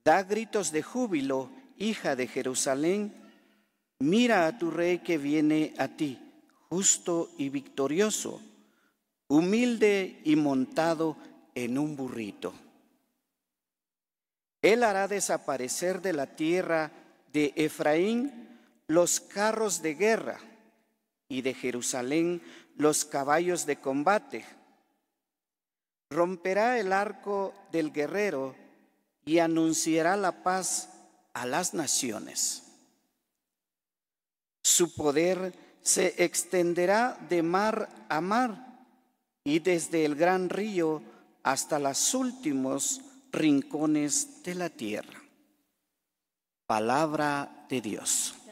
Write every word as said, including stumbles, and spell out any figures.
Da gritos de júbilo, hija de Jerusalén. Mira a tu rey que viene a ti, justo y victorioso, humilde y montado en un burrito. Él hará desaparecer de la tierra de Efraín los carros de guerra y de Jerusalén los caballos de combate. Romperá el arco del guerrero y anunciará la paz a las naciones. Su poder se extenderá de mar a mar y desde el gran río hasta los últimos rincones de la tierra. Palabra de Dios.